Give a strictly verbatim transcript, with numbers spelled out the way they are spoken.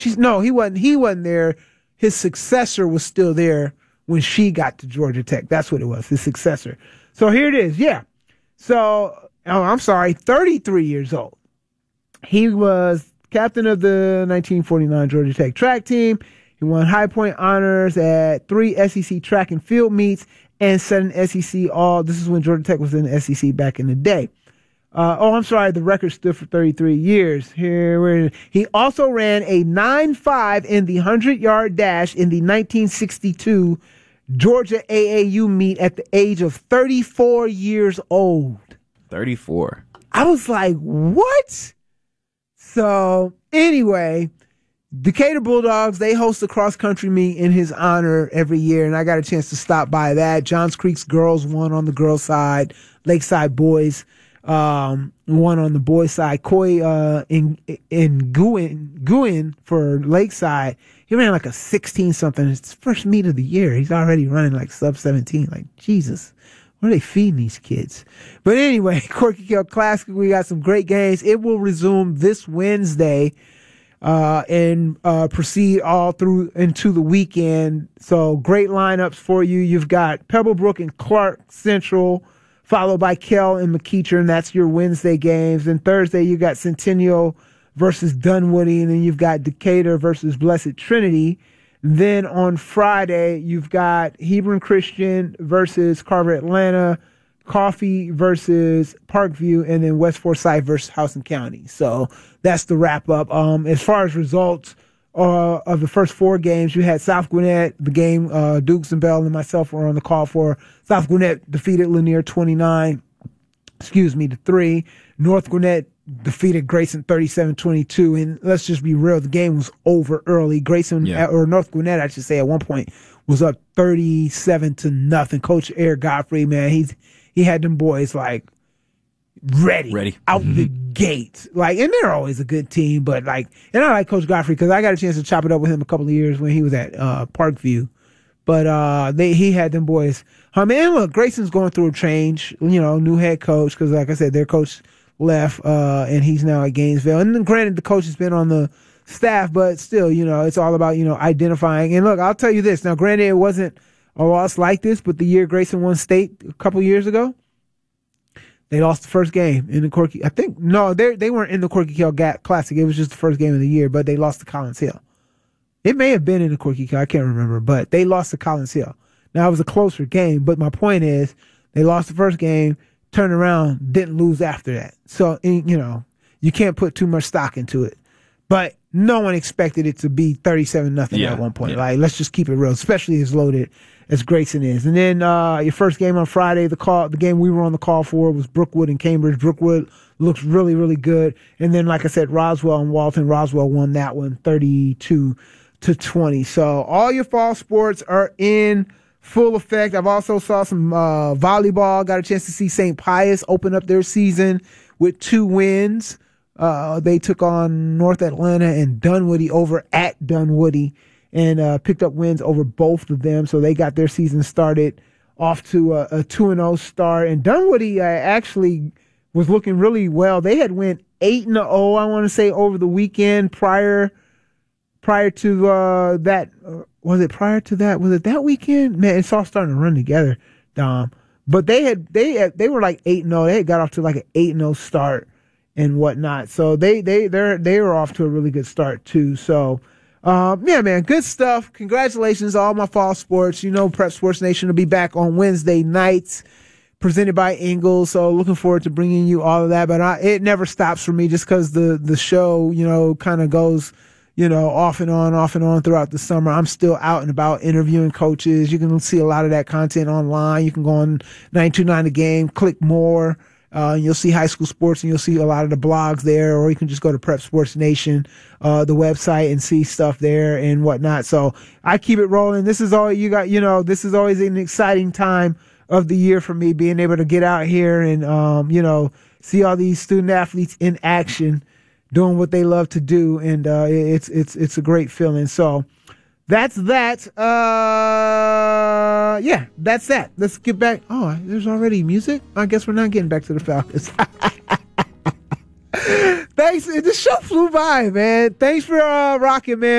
She's no, he wasn't. He wasn't there. His successor was still there when she got to Georgia Tech. That's what it was. His successor. So here it is. Yeah. So oh, I'm sorry. thirty-three years old. He was captain of the nineteen forty-nine Georgia Tech track team. He won High Point honors at three S E C track and field meets and set an S E C all. This is when Georgia Tech was in the S E C back in the day. Uh, oh, I'm sorry. The record stood for thirty-three years. Here, we're, he also ran a nine five in the hundred-yard dash in the nineteen sixty-two Georgia A A U meet at the age of thirty-four years old. thirty-four. I was like, what? So, anyway, Decatur Bulldogs, they host a cross-country meet in his honor every year, and I got a chance to stop by that. Johns Creek's girls won on the girls' side. Lakeside boys Um, one on the boys' side. Coy uh, in in Guin, Guin for Lakeside, he ran like a sixteen something. It's his first meet of the year. He's already running like sub seventeen. Like, Jesus, what are they feeding these kids? But anyway, Corky Kell Classic, we got some great games. It will resume this Wednesday uh, and uh, proceed all through into the weekend. So great lineups for you. You've got Pebblebrook and Clark Central, followed by Kell and McEachern. That's your Wednesday games. And Thursday, you got Centennial versus Dunwoody, and then you've got Decatur versus Blessed Trinity. Then on Friday, you've got Hebron Christian versus Carver Atlanta, Coffee versus Parkview, and then West Forsyth versus Houston County. So that's the wrap up. Um, as far as results uh, of the first four games, you had South Gwinnett, the game uh, Dukes and Bell and myself were on the call for. South Gwinnett defeated Lanier twenty-nine, excuse me, to three. North Gwinnett defeated Grayson thirty-seven twenty-two. And let's just be real, the game was over early. Grayson, yeah. or North Gwinnett, I should say, at one point was up thirty-seven to nothing. Coach Eric Godfrey, man, he's he had them boys like ready, ready out mm-hmm. the gate. Like, and they're always a good team, but like, and I like Coach Godfrey because I got a chance to chop it up with him a couple of years when he was at uh, Parkview. But uh, they he had them boys. I mean, look, Grayson's going through a change, you know, new head coach, because like I said, their coach left, uh, and he's now at Gainesville. And then granted, the coach has been on the staff, but still, you know, it's all about, you know, identifying. And look, I'll tell you this. Now, granted, it wasn't a loss like this, but the year Grayson won state a couple years ago, they lost the first game in the Corky. I think, no, they they weren't in the Corky Kell Classic. It was just the first game of the year, but they lost to Collins Hill. It may have been in the Corky Kell, I can't remember, but they lost to Collins Hill. Now, it was a closer game, but my point is they lost the first game, turned around, didn't lose after that. So, you know, you can't put too much stock into it. But no one expected it to be thirty-seven nothing yeah, at one point. Yeah. Like, let's just keep it real, especially as loaded as Grayson is. And then uh, your first game on Friday, the call, the game we were on the call for was Brookwood and Cambridge. Brookwood looks really, really good. And then, like I said, Roswell and Walton. Roswell won that one thirty-two to twenty. So all your fall sports are in full effect. I've also saw some uh, volleyball. Got a chance to see Saint Pius open up their season with two wins. Uh, they took on North Atlanta and Dunwoody over at Dunwoody and uh, picked up wins over both of them. So they got their season started off to a, a two and oh start. And Dunwoody uh, actually was looking really well. They had went eight and oh, I want to say, over the weekend prior prior to uh, that. Uh, was it prior to that? Was it that weekend? Man, it's all starting to run together, Dom. But they had they had, they were like eight and oh. They had got off to like an eight and oh start and whatnot. So they they they they were off to a really good start too. So um, yeah, man, good stuff. Congratulations to all my fall sports. You know, Prep Sports Nation will be back on Wednesday nights, presented by Ingles. So looking forward to bringing you all of that. But I, it never stops for me just because the the show, you know, kind of goes, you know, off and on, off and on throughout the summer. I'm still out and about interviewing coaches. You can see a lot of that content online. You can go on nine two nine The Game, click more. Uh, you'll see high school sports and you'll see a lot of the blogs there, or you can just go to Prep Sports Nation, uh, the website, and see stuff there and whatnot. So I keep it rolling. This is all you got, you know, this is always an exciting time of the year for me, being able to get out here and, um, you know, see all these student athletes in action, doing what they love to do. And, uh, it's, it's, it's a great feeling. So that's that. Uh, yeah, that's that. Let's get back. Oh, there's already music. I guess we're not getting back to the Falcons. Thanks. This show flew by, man. Thanks for uh, rocking, man.